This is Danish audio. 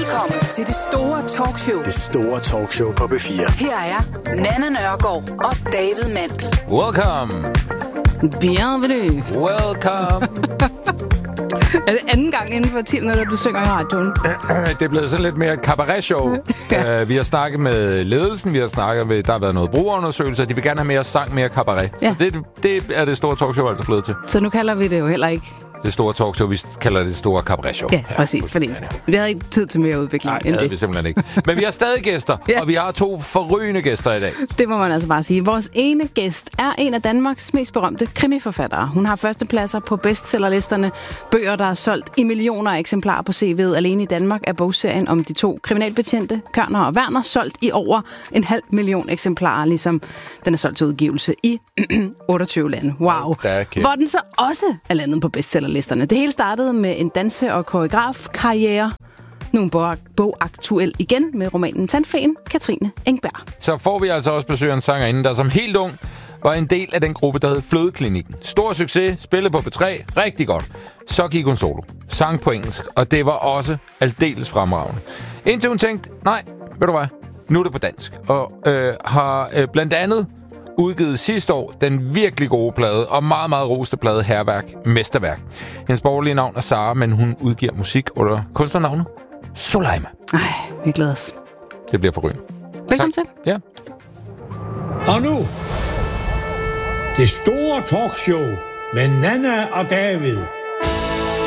Velkommen til det store talkshow. Det store talkshow på B4. Her er Nanna Nørgaard og David Mandel. Welcome. Bienvenue. Welcome. Er det anden gang inden for 10 minutter, du synger i radioen? Det er blevet sådan lidt mere et cabaret-show. Vi har snakket med ledelsen, vi har snakket med, der har været noget brugerundersøgelser. De vil gerne have mere sang, mere cabaret. Ja. Så det er det store talkshow altså blevet til. Så nu kalder vi det jo heller ikke... Det store talkshow, vi kalder det store cabaret-show. Ja, præcis, fordi vi havde ikke tid til mere udvikling Nej, end det. det. Vi simpelthen ikke. Men vi har stadig gæster, Ja. og vi har 2 forrygende gæster i dag. Det må man altså bare sige. Vores ene gæst er en af Danmarks mest berømte krimiforfattere. Hun har førstepladser på bestsellerlisterne. Bøger, der er solgt i millioner af eksemplarer på CV'et. Alene i Danmark er bogserien om de 2 kriminalbetjente, Kørner og Werner, solgt i over 500.000 eksemplarer, ligesom den er solgt til udgivelse i 28 lande. Wow. Hvor den så også er landet på bestsellerlisterne. Det hele startede med en danse- og koreografkarriere. Nu er bogaktuel igen med romanen Tandfeen, Katrine Engberg. Så får vi altså også besøg af en sangerinde, der som helt ung var en del af den gruppe, der hed Flødeklinikken. Stor succes, spillede på P3, rigtig godt. Så gik hun solo, sang på engelsk, og det var også aldeles fremragende. Indtil hun tænkte, nej, ved du hvad, nu er det på dansk. Og har blandt andet udgivet sidste år den virkelig gode plade, og meget, meget roste plade, Hærværk, Mesterværk. Hendes borgerlige navn er Sara, men hun udgiver musik under kunstnernavnet Soleima. Ej, vi glæder os. Det bliver forrygende. Velkommen til. Ja. Og nu, det store talkshow med Nanna og David.